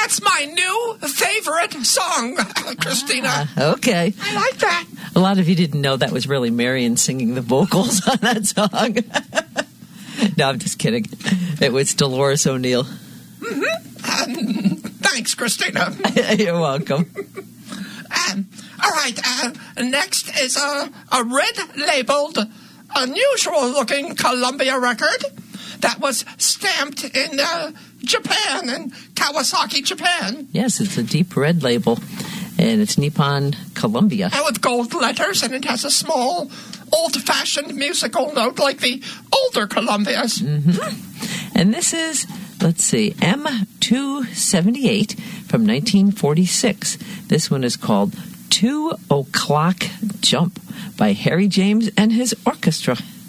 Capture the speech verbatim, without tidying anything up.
That's my new favorite song, Christina. Ah, okay. I like that. A lot of you didn't know that was really Marion singing the vocals on that song. No, I'm just kidding. It was Dolores O'Neill. Mm-hmm. Um, thanks, Christina. You're welcome. Um, all right. Uh, next is a, a red-labeled, unusual-looking Columbia record that was stamped in uh, Japan, in Kawasaki, Japan. Yes, it's a deep red label, and it's Nippon Columbia. And with gold letters, and it has a small, old-fashioned musical note like the older Columbias. Mm-hmm. And this is, let's see, M two seventy-eight from nineteen forty-six. This one is called Two O'Clock Jump by Harry James and his orchestra.